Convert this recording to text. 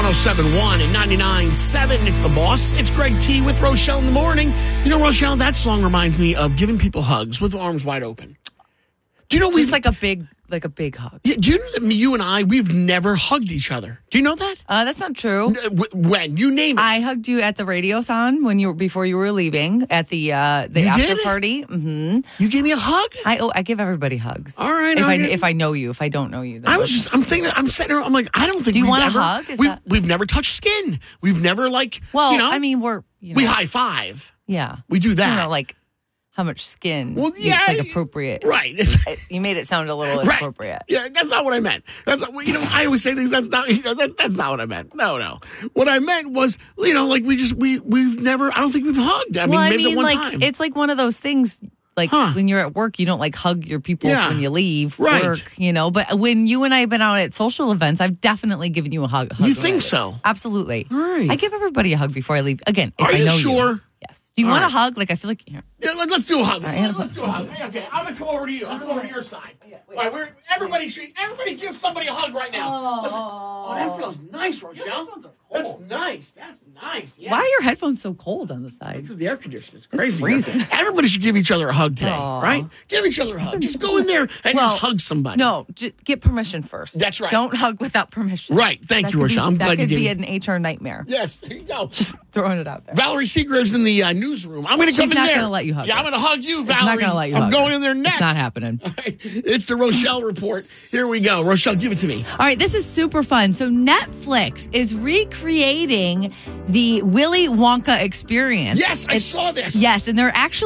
1071 and 99.7. It's The Boss. It's Greg T with Rochelle in the morning. You know, Rochelle, that song reminds me of giving people hugs with arms wide open. Do you know just like a big hug? Yeah, do you know that you and I, we've never hugged each other? Do you know that? That's not true. When? You name it. I hugged you at the Radiothon before you were leaving at the after party. Mm-hmm. You gave me a hug? I give everybody hugs. All right. If I know you, if I don't know you, then I'm thinking, I'm sitting there, I'm like, I don't think do you want a hug? We've never touched skin. We've never we high five. Yeah. We do that. You know, like how much skin? Well, yeah, it's like appropriate, right? You made it sound a little inappropriate. Yeah, that's not what I meant. That's not, I always say things. That's not. That's not what I meant. No. What I meant was, like we've never. I don't think we've hugged. I mean, maybe the one time. It's like one of those things. Like when you're at work, you don't hug your people when you leave work, But when you and I have been out at social events, I've definitely given you a hug. You think so? Absolutely. All right. I give everybody a hug before I leave. Again, if Are I know you sure? You. Yes. Do you want a hug? Like, I feel like... Yeah, let's do a hug. Let's do a hug. Okay, I'm going to come over to you. I'm going to come over to your side. All right, everybody give somebody a hug right now. Oh, that feels nice, Rochelle. That's nice. That's nice. Yeah. Why are your headphones so cold on the side? Because the air conditioner is crazy. Everybody should give each other a hug today, right? Give each other a hug. Just go in there and just hug somebody. No, get permission first. That's right. Don't hug without permission. Right. Thank you, Rochelle. I'm glad you did. That could be an HR nightmare. Yes, there you go. Just throwing it out there. Valerie Seagrave's in the newsroom. I'm going to come in there. She's not going to let you hug. Yeah, I'm going to hug you, Valerie. She's not going to let you hug. I'm going in there next. It's not happening. All right. It's the Rochelle Report. Here we go. Rochelle, give it to me. All right, this is super fun. So Netflix is recreating the Willy Wonka experience. Yes, I saw this. Yes, and they're actually